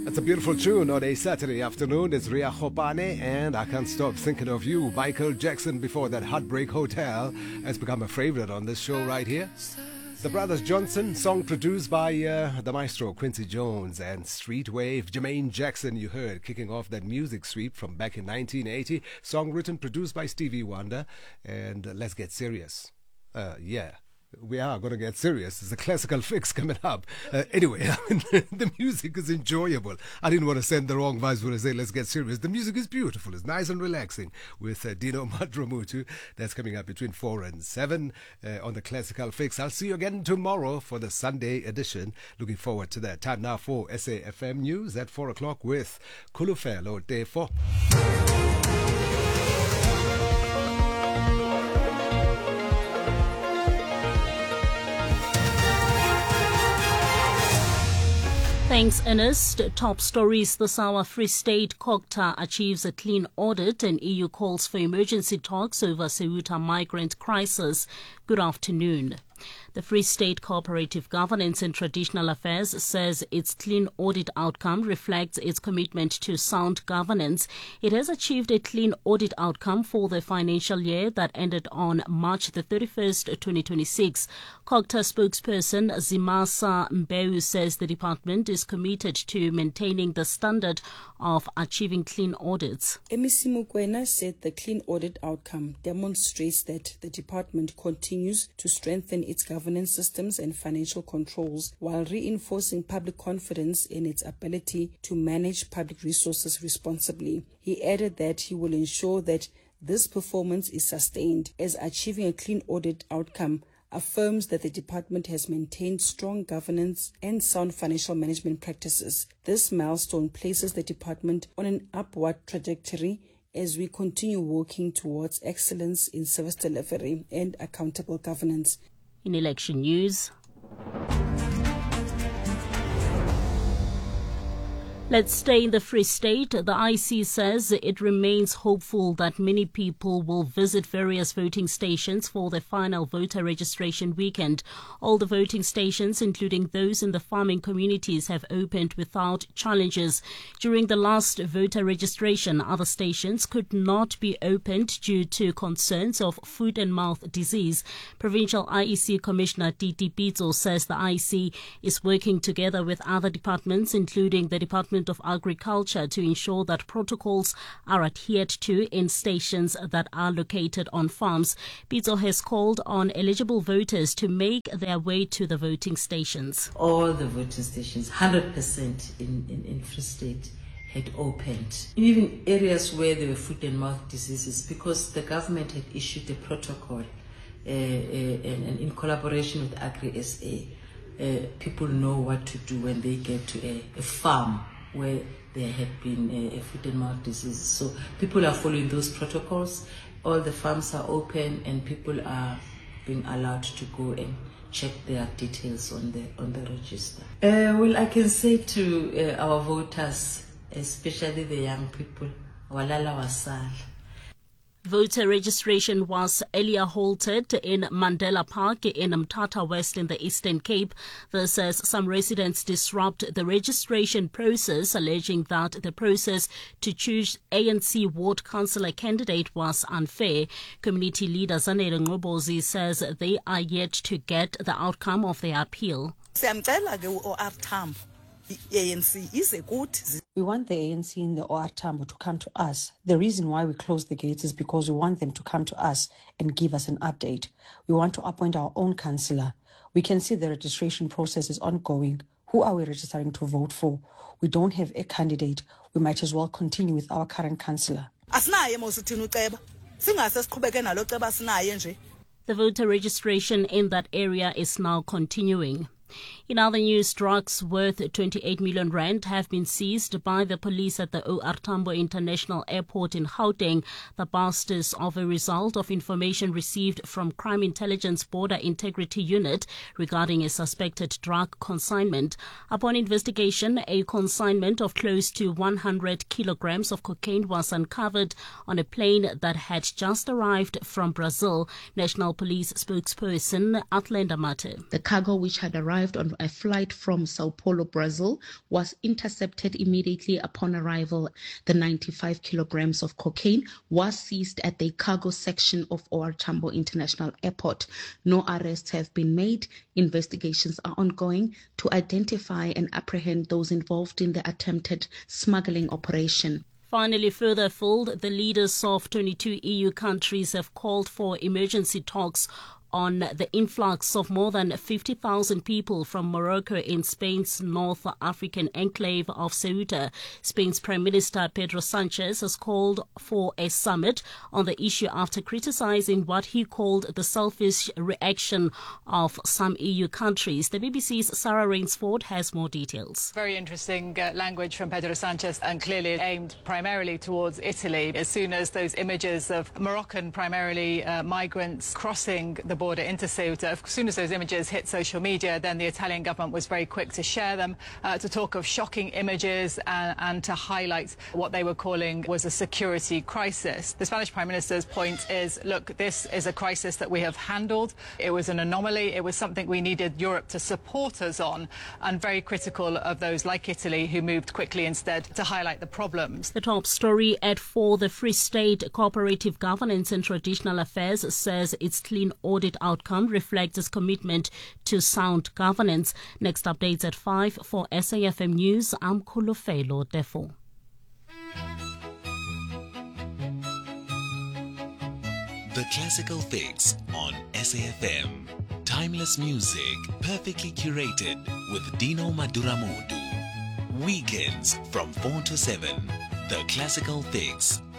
It's a beautiful tune on a Saturday afternoon. It's Ria Khopane and I Can't Stop Thinking of You. Michael Jackson before that. Heartbreak Hotel has become a favorite on this show right here. The Brothers Johnson, song produced by the maestro Quincy Jones and Streetwave. Jermaine Jackson, you heard, kicking off that music sweep from back in 1980. Song written, produced by Stevie Wonder. And let's get serious. We are going to get serious. There's a classical fix coming up. Anyway, the music is enjoyable. I didn't want to send the wrong vibes when I say let's get serious. The music is beautiful. It's nice and relaxing with Dino Madramutu. That's coming up between 4 and 7 on the classical fix. I'll see you again tomorrow for the Sunday edition. Looking forward to that. Time now for SAFM News at 4 o'clock with Kulufelo Defo. Thanks, Ernest. Top stories this hour. Free State COGTA achieves a clean audit and EU calls for emergency talks over Ceuta migrant crisis. Good afternoon. The Free State Cooperative Governance and Traditional Affairs says its clean audit outcome reflects its commitment to sound governance. It has achieved a clean audit outcome for the financial year that ended on March the 31st, 2026. COGTA spokesperson Zimasa Mbeu says the department is committed to maintaining the standard of achieving clean audits. MEC Mukwena said the clean audit outcome demonstrates that the department continues to strengthen its governance systems and financial controls while reinforcing public confidence in its ability to manage public resources responsibly. He added that he will ensure that this performance is sustained, as achieving a clean audit outcome affirms that the department has maintained strong governance and sound financial management practices. This milestone places the department on an upward trajectory as we continue working towards excellence in service delivery and accountable governance. In election news, let's stay in the Free State. The IC says it remains hopeful that many people will visit various voting stations for the final voter registration weekend. All the voting stations, including those in the farming communities, have opened without challenges. During the last voter registration, other stations could not be opened due to concerns of foot and mouth disease. Provincial IEC Commissioner Titi Pitso says the IEC is working together with other departments, including the Department of Agriculture, to ensure that protocols are adhered to in stations that are located on farms. Pitso has called on eligible voters to make their way to the voting stations. All the voting stations, 100% in Free State, had opened. Even areas where there were foot and mouth diseases, because the government had issued a protocol and in collaboration with Agri-SA, people know what to do when they get to a farm where there had been a foot and mouth disease. So people are following those protocols. All the farms are open and people are being allowed to go and check their details on the register. Well, I can say to our voters, especially the young people, walala wasala. Voter registration was earlier halted in Mandela Park in Mthatha West in the Eastern Cape. This as some residents disrupt the registration process, alleging that the process to choose ANC ward councillor candidate was unfair. Community leader Zanele Ngobozi says they are yet to get the outcome of their appeal. We want the ANC in the OR Tambo to come to us. The reason why we close the gates is because we want them to come to us and give us an update. We want to appoint our own councillor. We can see the registration process is ongoing. Who are we registering to vote for? We don't have a candidate. We might as well continue with our current councillor. The voter registration in that area is now continuing. In other news, drugs worth 28 million rand have been seized by the police at the OR Tambo International Airport in Gauteng. The bust is of a result of information received from Crime Intelligence Border Integrity Unit regarding a suspected drug consignment. Upon investigation, a consignment of close to 100 kilograms of cocaine was uncovered on a plane that had just arrived from Brazil. National Police spokesperson Athlenda Mate. The cargo which had arrived arrived on a flight from Sao Paulo, Brazil, was intercepted immediately upon arrival. The 95 kilograms of cocaine was seized at the cargo section of OR Tambo International Airport. No arrests have been made. Investigations are ongoing to identify and apprehend those involved in the attempted smuggling operation. Finally, further afield, the leaders of 22 EU countries have called for emergency talks on the influx of more than 50,000 people from Morocco in Spain's North African enclave of Ceuta. Spain's Prime Minister Pedro Sanchez has called for a summit on the issue after criticizing what he called the selfish reaction of some EU countries. The BBC's Sarah Rainsford has more details. Very interesting language from Pedro Sanchez, and clearly aimed primarily towards Italy. As soon as those images of Moroccan, primarily migrants, crossing the border into Ceuta, as soon as those images hit social media, then the Italian government was very quick to share them, to talk of shocking images and to highlight what they were calling was a security crisis. The Spanish Prime Minister's point is, look, this is a crisis that we have handled. It was an anomaly. It was something we needed Europe to support us on, and very critical of those like Italy who moved quickly instead to highlight the problems. The top story at 4, the Free State Cooperative Governance and Traditional Affairs says its clean audit outcome reflects its commitment to sound governance. Next updates at 5 for SAFM News. I'm Kulufelo Defo. The Classical Fix on SAFM. Timeless music, perfectly curated with Dino Maduramudu. Weekends from 4 to 7. The Classical Fix.